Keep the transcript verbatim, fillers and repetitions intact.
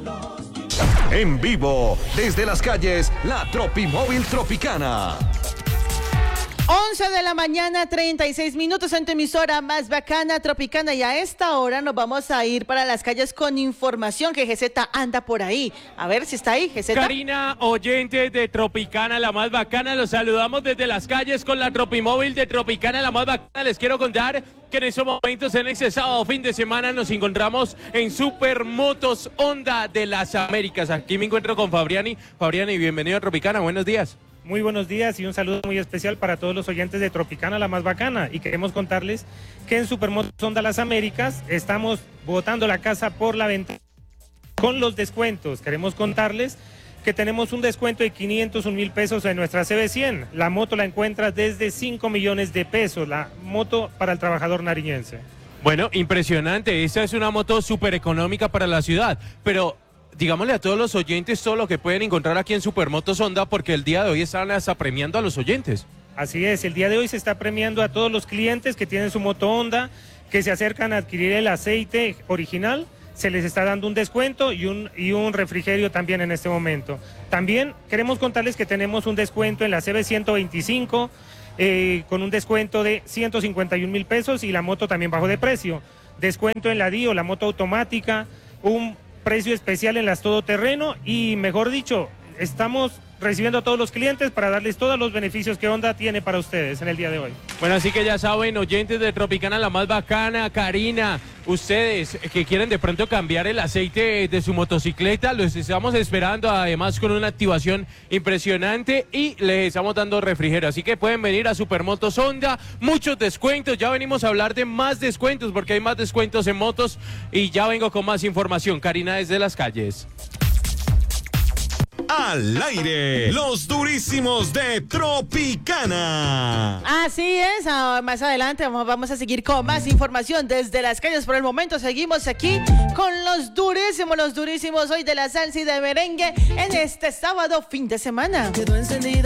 En vivo, desde las calles, la Tropimóvil Tropicana. once de la mañana, treinta y seis minutos en tu emisora más bacana, Tropicana. Y a esta hora nos vamos a ir para las calles con información que G Z anda por ahí. A ver si está ahí, G Z. Karina, oyentes de Tropicana, la más bacana, los saludamos desde las calles con la Tropimóvil de Tropicana, la más bacana. Les quiero contar que en estos momentos, en este sábado, fin de semana, nos encontramos en Supermotos Honda de las Américas. Aquí me encuentro con Fabriani. Fabriani, bienvenido a Tropicana, buenos días. Muy buenos días y un saludo muy especial para todos los oyentes de Tropicana, la más bacana. Y queremos contarles que en Supermotos Honda Las Américas estamos botando la casa por la ventana con los descuentos. Queremos contarles que tenemos un descuento de quinientos un mil pesos en nuestra C B cien. La moto la encuentras desde cinco millones de pesos, la moto para el trabajador nariñense. Bueno, impresionante. Esta es una moto súper económica para la ciudad, pero digámosle a todos los oyentes todo lo que pueden encontrar aquí en Supermotos Honda, porque el día de hoy están hasta premiando a los oyentes. Así es, el día de hoy se está premiando a todos los clientes que tienen su moto Honda, que se acercan a adquirir el aceite original, se les está dando un descuento y un, y un refrigerio también en este momento. También queremos contarles que tenemos un descuento en la C B ciento veinticinco, eh, con un descuento de ciento cincuenta y un mil pesos y la moto también bajó de precio. Descuento en la Dio, la moto automática, un precio especial en las todoterreno y, mejor dicho, estamos recibiendo a todos los clientes para darles todos los beneficios que Honda tiene para ustedes en el día de hoy. Bueno, así que ya saben, oyentes de Tropicana, la más bacana, Karina, ustedes que quieren de pronto cambiar el aceite de su motocicleta, los estamos esperando, además con una activación impresionante y les estamos dando refrigerio, así que pueden venir a Supermotos Honda, muchos descuentos, ya venimos a hablar de más descuentos porque hay más descuentos en motos y ya vengo con más información. Karina, desde las calles. Al aire, los durísimos de Tropicana. Así es, ah, más adelante vamos, vamos a seguir con más información desde las calles. Por el momento seguimos aquí con los durísimos, los durísimos hoy de la salsa y de merengue en este sábado fin de semana. Quedó encendida.